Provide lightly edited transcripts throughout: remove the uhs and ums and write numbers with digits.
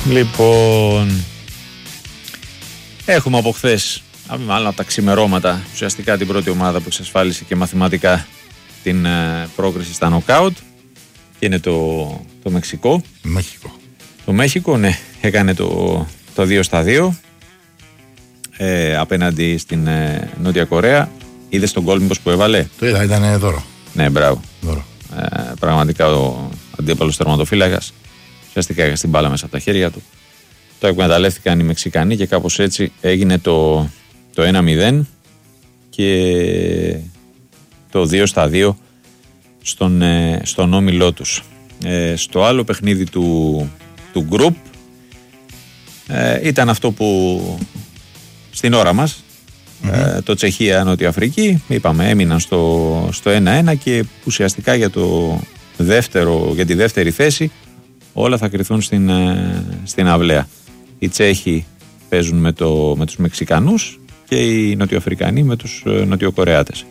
Λοιπόν, έχουμε από χθες, μάλλον από τα ξημερώματα, ουσιαστικά την πρώτη ομάδα που εξασφάλισε και μαθηματικά την πρόκριση στα νοκάουτ, και είναι το Μεξικό. Το Μέχικο, ναι, έκανε το 2-2 απέναντι στην Νότια Κορέα. Είδες τον γκολ μήπως που έβαλε? Το είδα, ήταν δώρο. Ναι, μπράβο. Δώρο. Πραγματικά ο αντίπαλος τερματοφύλακας ουσιαστικά είχε την μπάλα μέσα από τα χέρια του. Το εκμεταλλεύτηκαν οι Μεξικανοί και κάπως έτσι έγινε το 1-0 και το 2-2 στον όμιλό τους. Στο άλλο παιχνίδι του γκρουπ ήταν αυτό που στην ώρα μας, το Τσεχία-Νότια Αφρική, είπαμε, έμειναν στο 1-1 και ουσιαστικά για τη δεύτερη θέση όλα θα κριθούν στην αυλαία. Οι Τσέχοι παίζουν με τους Μεξικανούς και οι Νοτιοαφρικανοί με τους Νοτιοκορεάτες.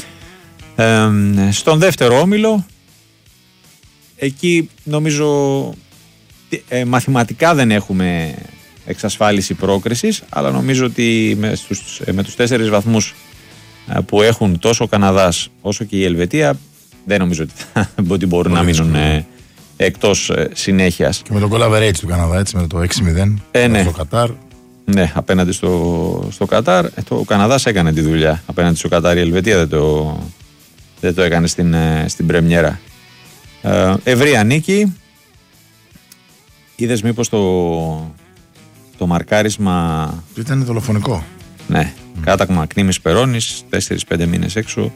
Στον δεύτερο όμιλο, εκεί νομίζω μαθηματικά δεν έχουμε εξασφάλιση πρόκρισης, αλλά νομίζω ότι με τους 4 βαθμούς που έχουν τόσο ο Καναδάς όσο και η Ελβετία, δεν νομίζω ότι μπορούν να μείνουν εκτός συνέχειας. Και με το goal average του Καναδά, έτσι, με το 6-0 ναι. Στο Κατάρ. Ναι, απέναντι στο Κατάρ. Ο Καναδάς έκανε τη δουλειά απέναντι στο Κατάρ. Η Ελβετία δεν το έκανε στην πρεμιέρα. Ευρεία νίκη. Είδες μήπως το μαρκάρισμα? Ήταν δολοφονικό. Ναι, κάταγμα Κνήμης Περώνης, 4-5 μήνες έξω.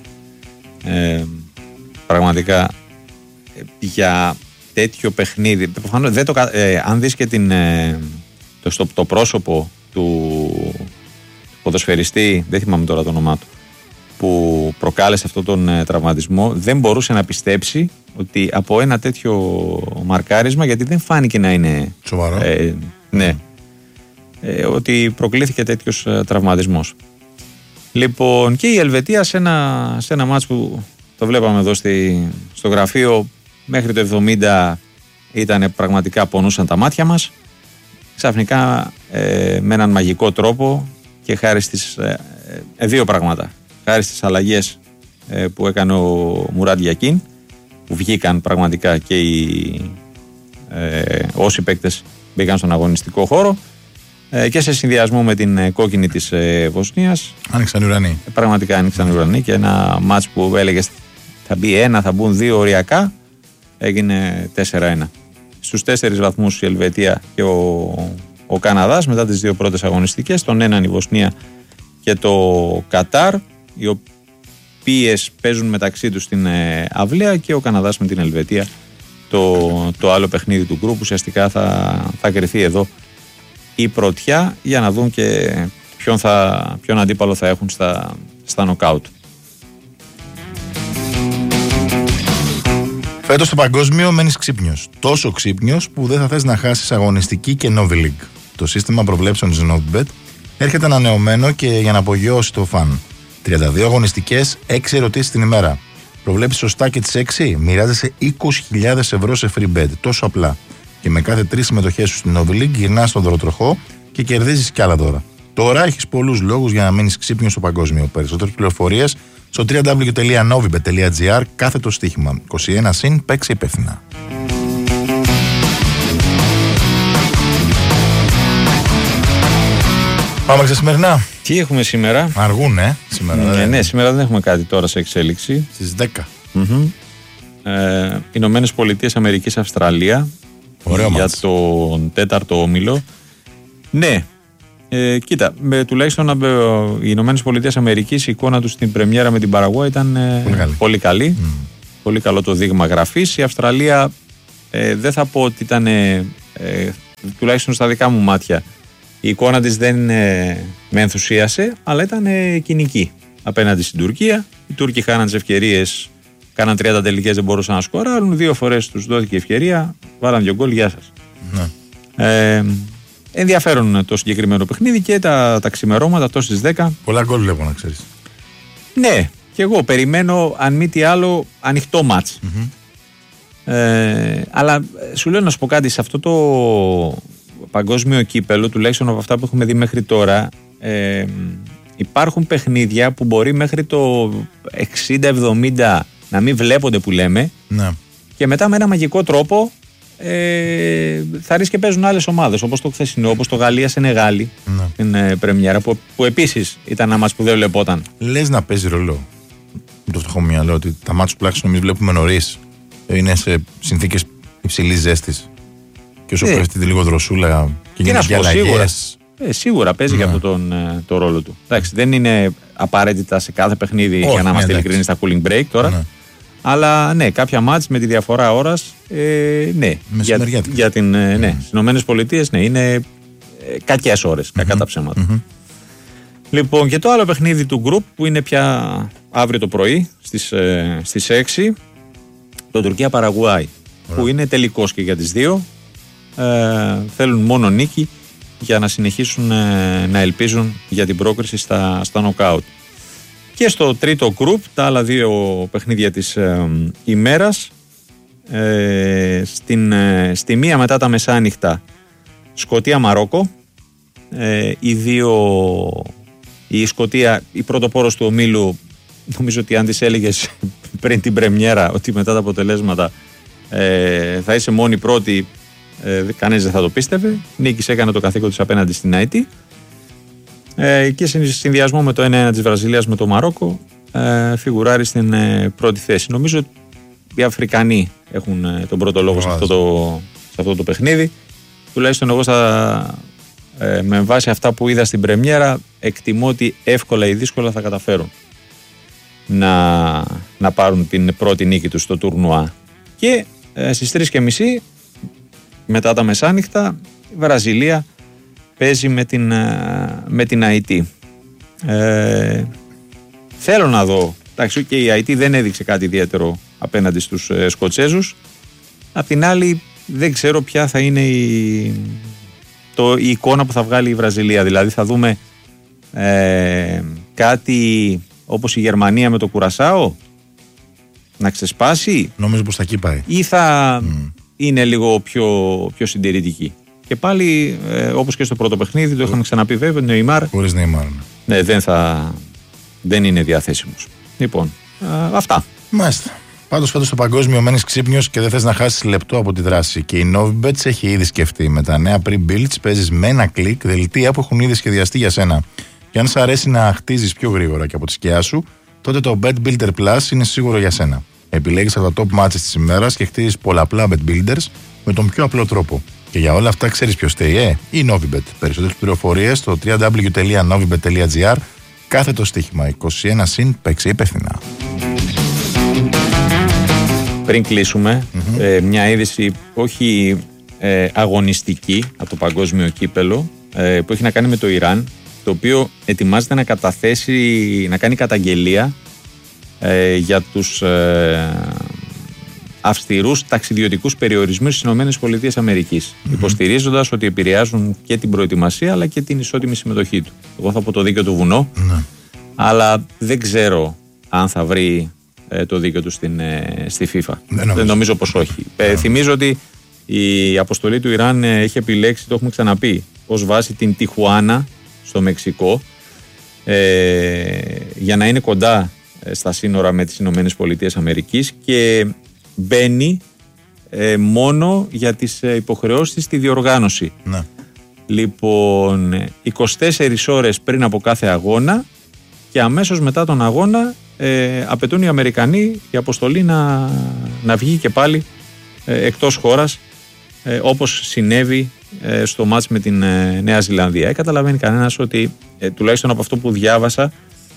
Πραγματικά για τέτοιο παιχνίδι, αν δεις και το πρόσωπο του ποδοσφαιριστή, δεν θυμάμαι τώρα το όνομά του, που προκάλεσε αυτόν τον τραυματισμό, δεν μπορούσε να πιστέψει ότι από ένα τέτοιο μαρκάρισμα, γιατί δεν φάνηκε να είναι σοβαρό, ναι, ότι προκλήθηκε τέτοιος τραυματισμός. Λοιπόν, και η Ελβετία σε ένα μάτς που το βλέπαμε εδώ στο γραφείο, μέχρι το 70 ήταν πραγματικά, πονούσαν τα μάτια μας. Ξαφνικά με έναν μαγικό τρόπο και χάρη στις δύο πράγματα. Χάρη στις αλλαγές που έκανε ο Μουράντ Γιακίν, που βγήκαν πραγματικά και όσοι παίκτες μπήκαν στον αγωνιστικό χώρο, και σε συνδυασμό με την κόκκινη της Βοσνίας. Άνοιξαν οι ουρανοί. Πραγματικά άνοιξαν οι ουρανοί, και ένα μάτς που έλεγες θα μπει 1, θα μπουν 2 οριακά, έγινε 4-1. Στους 4 βαθμούς η Ελβετία και ο Καναδάς μετά τις 2 πρώτες αγωνιστικές, τον έναν η Βοσνία και το Κατάρ, οι οποίες παίζουν μεταξύ τους στην αυλαία, και ο Καναδάς με την Ελβετία το άλλο παιχνίδι του γκρουπ. Ουσιαστικά θα κριθεί εδώ η πρωτιά, για να δουν και ποιον αντίπαλο θα έχουν στα νοκάουτ. Φέτος στο παγκόσμιο μένεις ξύπνιος. Τόσο ξύπνιος που δεν θα θες να χάσεις αγωνιστική και Novi League. Το σύστημα προβλέψεων της Novibet έρχεται ανανεωμένο και για να απογειώσει το φαν. 32 αγωνιστικές, 6 ερωτήσεις την ημέρα. Προβλέψεις σωστά και τις 6, μοιράζεσαι 20.000 ευρώ σε free bet. Τόσο απλά. Και με κάθε 3 συμμετοχές σου στην Novi League γυρνάς στον δωροτροχό και κερδίζεις κι άλλα δώρα. Τώρα έχεις πολλούς λόγους για να μείνεις ξύπνιος στο παγκόσμιο. Περισσότερες πληροφορίες στο www.novibet.gr, κάθετο στοίχημα. 21 συν, παίξε υπεύθυνα. Πάμε στα σημερινά. Τι έχουμε σήμερα? Αργούνε σήμερα. Ναι, σήμερα δεν έχουμε κάτι τώρα σε εξέλιξη. Στις 10. Ηνωμένες Πολιτείες Αμερικής, Αυστραλία. Ωραίο για μάτς. τον 4ο όμιλο. Ναι, κοίτα, τουλάχιστον οι Ηνωμένες Πολιτείες Αμερικής, η εικόνα τους στην πρεμιέρα με την Παραγουά ήταν πολύ καλή. Πολύ καλό το δείγμα γραφής. Η Αυστραλία δεν θα πω ότι ήταν, τουλάχιστον στα δικά μου μάτια, η εικόνα της δεν με ενθουσίασε, αλλά ήταν κοινική απέναντι στην Τουρκία. Οι Τούρκοι χάναν τις ευκαιρίες, κάναν 30 τελικές, δεν μπορούσαν να σκοράρουν. 2 φορές τους δόθηκε ευκαιρία, βάλαν 2 γκολ, γεια σας. Ναι. Ενδιαφέρον το συγκεκριμένο παιχνίδι και τα ξημερώματα, αυτό στις 10. Πολλά γκολ βλέπω, να ξέρεις. Ναι, και εγώ περιμένω, αν μη τι άλλο, ανοιχτό μάτς. Αλλά σου λέω να σου πω κάτι, σε αυτό το παγκόσμιο κύπελο, τουλάχιστον από αυτά που έχουμε δει μέχρι τώρα, υπάρχουν παιχνίδια που μπορεί μέχρι το 60-70 να μην βλέπονται που λέμε, ναι. Και μετά με ένα μαγικό τρόπο θα ρίξει και παίζουν άλλες ομάδες, όπως το χθεσινό, όπως το Γαλλία-Σενεγάλη, ναι. Την πρεμιέρα που επίσης ήταν ένα μάτς που δεν βλεπόταν. Λες να παίζει ρόλο το φτωχό μου μυαλό ότι τα μάτς τουλάχιστον εμείς βλέπουμε νωρίς, είναι σε συνθήκες υψηλής ζέστης και όσο πέφτει λίγο δροσούλα και γίνονται και αλλαγές. Σίγουρα παίζει και αυτό το ρόλο του. Εντάξει, δεν είναι απαραίτητα σε κάθε παιχνίδι για να είμαστε ειλικρινείς στα cooling break τώρα. Ναι. Αλλά ναι, κάποια μάτς με τη διαφορά ώρας, ναι. Για την, ναι, στις Ηνωμένες Πολιτείες, ναι, είναι κακές ώρες, κακά τα ψέματα. Λοιπόν, και το άλλο παιχνίδι του group που είναι πια αύριο το πρωί στις 6, το Τουρκία-Παραγουάη, που είναι τελικός και για τις δύο. Θέλουν μόνο νίκη για να συνεχίσουν να ελπίζουν για την πρόκριση στα νοκάουτ. Και στο τρίτο γκρουπ, τα άλλα δύο παιχνίδια της ημέρας, στη μία μετά τα μεσάνυχτα, Σκωτία-Μαρόκο. Η Σκωτία, η πρωτοπόρος του ομίλου, νομίζω ότι αν της έλεγες πριν την πρεμιέρα ότι μετά τα αποτελέσματα θα είσαι μόνη πρώτη, κανένας δεν θα το πίστευε. Νίκης έκανε το καθήκον της απέναντι στην ΑΕΤ. Και σε συνδυασμό με το 1-1 της Βραζιλίας με το Μαρόκο, φιγουράρει στην πρώτη θέση. Νομίζω ότι οι Αφρικανοί έχουν τον πρώτο λόγο σε αυτό το παιχνίδι. Τουλάχιστον εγώ με βάση αυτά που είδα στην πρεμιέρα, εκτιμώ ότι εύκολα ή δύσκολα θα καταφέρουν να πάρουν την πρώτη νίκη τους στο τουρνουά. Και στις 3:30 μετά τα μεσάνυχτα, η Βραζιλία παίζει με την ΑΕΤ. Θέλω να δω. Εντάξει, και η ΑΕΤ δεν έδειξε κάτι ιδιαίτερο απέναντι στους Σκοτσέζους. Απ' την άλλη, δεν ξέρω ποια θα είναι η εικόνα που θα βγάλει η Βραζιλία. Δηλαδή, θα δούμε κάτι όπως η Γερμανία με το Κουρασάο να ξεσπάσει. Νομίζω πως θα εκεί πάει. Ή θα είναι λίγο πιο συντηρητική. Και πάλι, όπως και στο πρώτο παιχνίδι, το είχαμε ξαναπεί βέβαια, Νεϊμάρ. Χωρίς Νεϊμάρ. Ναι, δεν είναι διαθέσιμος. Λοιπόν, αυτά. Μάλιστα. Πάντως φέτος το παγκόσμιο μένεις ξύπνιος και δεν θες να χάσεις λεπτό από τη δράση. Και η Novibet έχει ήδη σκεφτεί. Με τα νέα pre-builds παίζεις με ένα κλικ δελτία που έχουν ήδη σχεδιαστεί για σένα. Και αν σ' αρέσει να χτίζεις πιο γρήγορα και από τη σκιά σου, τότε το Bet Builder Plus είναι σίγουρο για σένα. Επιλέγεις από τα top matches της ημέρας και χτίζεις πολλαπλά Bet Builders με τον πιο απλό τρόπο. Και για όλα αυτά ξέρεις ποιος στέει, η Novibet. Περισσότερες πληροφορίες στο www.novibet.gr. Κάθετο στοίχημα 21+, παίξει υπεύθυνα. Πριν κλείσουμε, μια είδηση όχι αγωνιστική από το παγκόσμιο κύπελο, που έχει να κάνει με το Ιράν, το οποίο ετοιμάζεται να κάνει καταγγελία για τους αυστηρούς ταξιδιωτικούς περιορισμούς στις ΗΠΑ, υποστηρίζοντας ότι επηρεάζουν και την προετοιμασία αλλά και την ισότιμη συμμετοχή του. Εγώ θα πω το δίκαιο του βουνό, αλλά δεν ξέρω αν θα βρει το δίκαιο του στη FIFA. Δεν νομίζω πως όχι. Θυμίζω ότι η αποστολή του Ιράν έχει επιλέξει, το έχουμε ξαναπεί, ως βάση την Τιχουάνα στο Μεξικό, για να είναι κοντά στα σύνορα με τις ΗΠΑ και μπαίνει μόνο για τις υποχρεώσεις της στη διοργάνωση. Ναι. Λοιπόν, 24 ώρες πριν από κάθε αγώνα και αμέσως μετά τον αγώνα απαιτούν οι Αμερικανοί η αποστολή να βγει και πάλι εκτός χώρας, όπως συνέβη στο μάτς με την Νέα Ζηλανδία. Καταλαβαίνει κανένας ότι, τουλάχιστον από αυτό που διάβασα,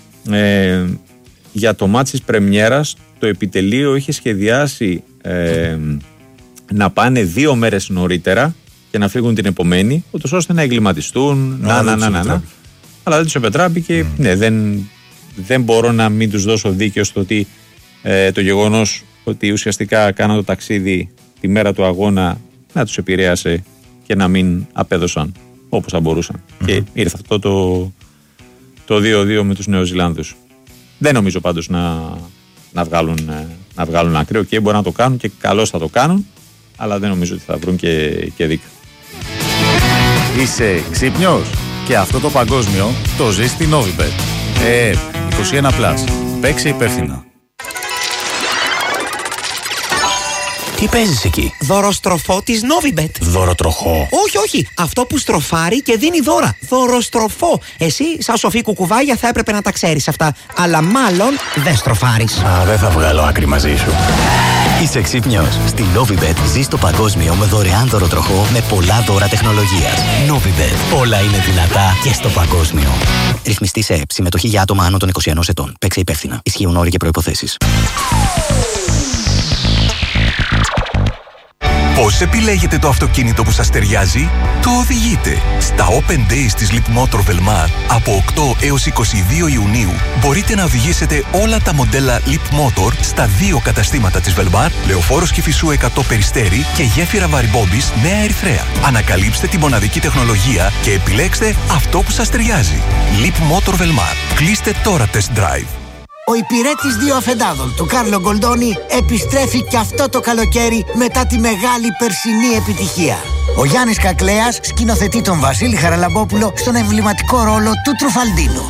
για το μάτς της πρεμιέρας το επιτελείο είχε σχεδιάσει να πάνε 2 μέρες νωρίτερα και να φύγουν την επομένη, ούτως ώστε να εγκληματιστούν, αλλά δεν τους επετράπηκε. Ναι, δεν μπορώ να μην τους δώσω δίκιο στο ότι το γεγονός ότι ουσιαστικά κάναν το ταξίδι τη μέρα του αγώνα να τους επηρέασε και να μην απέδωσαν όπως θα μπορούσαν. Και ήρθε αυτό το 2-2 με τους Νεοζηλάνδους. Δεν νομίζω πάντως να βγάλουν άκρη. Και μπορεί να το κάνουν και καλώς θα το κάνουν, αλλά δεν νομίζω ότι θα βρουν και δίκιο. Είσαι ξύπνιος? Και αυτό το παγκόσμιο το ζεις στην Novibet. 21+. Παίξε υπεύθυνα. Τι παίζεις εκεί? Δωροστροφό της Novibet. Δωροτροχό? Όχι. Αυτό που στροφάρει και δίνει δώρα. Δωροστροφό. Εσύ, σαν σοφή κουκουβάγια, θα έπρεπε να τα ξέρεις αυτά. Αλλά μάλλον δεν στροφάρεις. Δεν θα βγάλω άκρη μαζί σου. Είσαι ξύπνιος? Στη Novibet ζεις το παγκόσμιο με δωρεάν δωροτροχό με πολλά δώρα τεχνολογίας. Novibet. Όλα είναι δυνατά και στο παγκόσμιο. Ρυθμιστή σε ΕΠ. Συμμετοχή για άτομα άνω των 21 ετών. Παίξε υπεύθυνα. Ισχύουν όροι και προϋποθέσεις. Πώς επιλέγετε το αυτοκίνητο που σας ταιριάζει? Το οδηγείτε. Στα Open Days της Leapmotor Velmar από 8 έως 22 Ιουνίου μπορείτε να οδηγήσετε όλα τα μοντέλα Leapmotor στα 2 καταστήματα της Velmar, Λεωφόρος Κηφισού 100 Περιστέρι και γέφυρα Βαρυμπόμπης Νέα Ερυθρέα. Ανακαλύψτε τη μοναδική τεχνολογία και επιλέξτε αυτό που σας ταιριάζει. Leapmotor Velmar. Κλείστε τώρα test drive. Ο υπηρέτης 2 αφεντάδων του Κάρλο Γκολντόνι επιστρέφει και αυτό το καλοκαίρι μετά τη μεγάλη περσινή επιτυχία. Ο Γιάννης Κακλέας σκηνοθετεί τον Βασίλη Χαραλαμπόπουλο στον εμβληματικό ρόλο του Τρουφαλντίνο.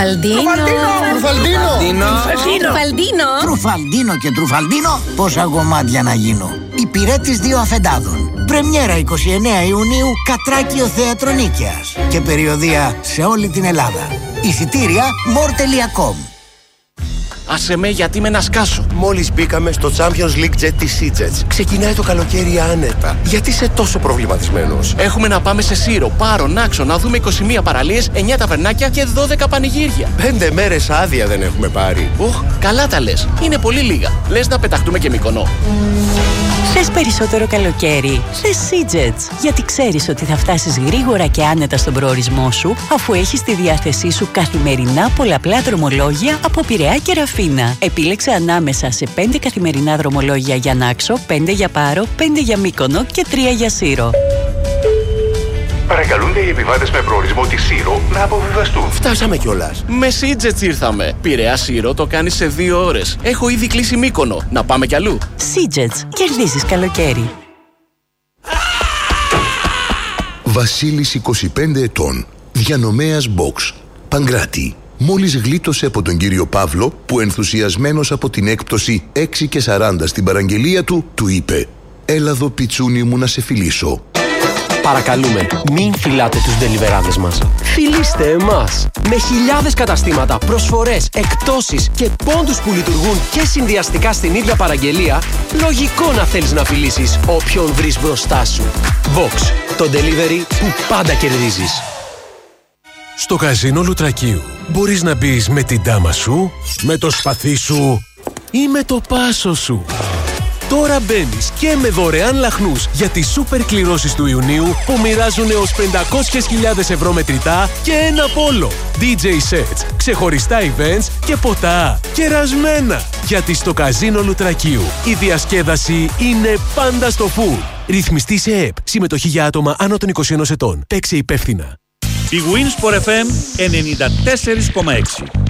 Τρουφαλντίνο και Τρουφαλντίνο, πόσα γομάτια να γίνω. Υπηρέτης 2 αφεντάδων. Πρεμιέρα 29 Ιουνίου, Κατράκιο Θέατρο Νίκαιας. Και περιοδεία σε όλη την Ελλάδα. Εισιτήρια more.com. Άσε με, γιατί με να σκάσω. Μόλις μπήκαμε στο Champions League Jet της SeaJets. Ξεκινάει το καλοκαίρι άνετα. Γιατί είσαι τόσο προβληματισμένος? Έχουμε να πάμε σε Σύρο, Πάρο, Νάξο, να δούμε 21 παραλίες, 9 ταβερνάκια και 12 πανηγύρια. 5 μέρες άδεια δεν έχουμε πάρει. Καλά τα λες. Είναι πολύ λίγα. Λες να πεταχτούμε και Μύκονο. Θες περισσότερο καλοκαίρι? Θες SeaJets. Γιατί ξέρεις ότι θα φτάσεις γρήγορα και άνετα στον προορισμό σου, αφού έχεις στη διάθεσή σου καθημερινά πολλαπλά δρομολόγια από Πειραιά και Ραφίνα. Επίλεξε ανάμεσα σε 5 καθημερινά δρομολόγια για Νάξο, 5 για Πάρο, 5 για Μύκονο και 3 για Σύρο. Παρακαλούνται οι επιβάτες με προορισμό τη Σύρο να αποβιβαστούν. Φτάσαμε κιόλας. Με SeaJets ήρθαμε. Πειραιά Σύρο το κάνεις σε 2 ώρες. Έχω ήδη κλείσει Μύκονο. Να πάμε κι αλλού. SeaJets. Κερδίζεις καλοκαίρι. Βασίλης 25 ετών. Διανομέας Box. Παγκράτη. Μόλις γλίτωσε από τον κύριο Παύλο που ενθουσιασμένος από την έκπτωση 6,40 στην παραγγελία του είπε «Έλα εδώ πιτσούνι μου να σε φιλήσω». Παρακαλούμε, μην φιλάτε τους ντελιβεράδες μας. Φιλήστε εμάς. Με χιλιάδες καταστήματα, προσφορές, εκπτώσεις και πόντους που λειτουργούν και συνδυαστικά στην ίδια παραγγελία, λογικό να θέλεις να φιλήσεις όποιον βρεις μπροστά σου. Box, το delivery που πάντα κερδίζεις. Στο καζίνο Λουτρακίου μπορείς να μπεις με την τάμα σου, με το σπαθί σου ή με το πάσο σου. Τώρα μπαίνεις και με δωρεάν λαχνούς για τις σούπερ κληρώσεις του Ιουνίου που μοιράζουν έως 500.000 ευρώ μετρητά και ένα πόλο. DJ sets, ξεχωριστά events και ποτά κερασμένα. Γιατί στο καζίνο Λουτρακίου η διασκέδαση είναι πάντα στο full. Ρυθμιστή σε ΕΠ. Συμμετοχή για άτομα άνω των 21 ετών. Παίξε υπεύθυνα. Η Winsport FM 94,6.